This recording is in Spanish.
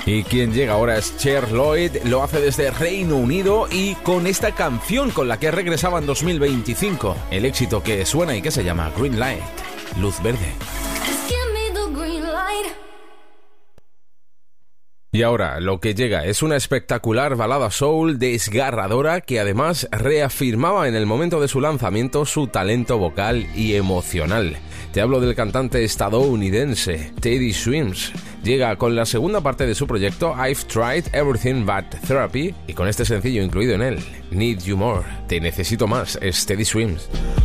Y quien llega ahora es Cher Lloyd, lo hace desde Reino Unido y con esta canción con la que regresaba en 2025. El éxito que suena y que se llama Green Light, luz verde. Y ahora lo que llega es una espectacular balada soul desgarradora que además reafirmaba en el momento de su lanzamiento su talento vocal y emocional. Te hablo del cantante estadounidense Teddy Swims. Llega con la segunda parte de su proyecto I've Tried Everything But Therapy y con este sencillo incluido en él, Need You More. Te necesito más, es Teddy Swims.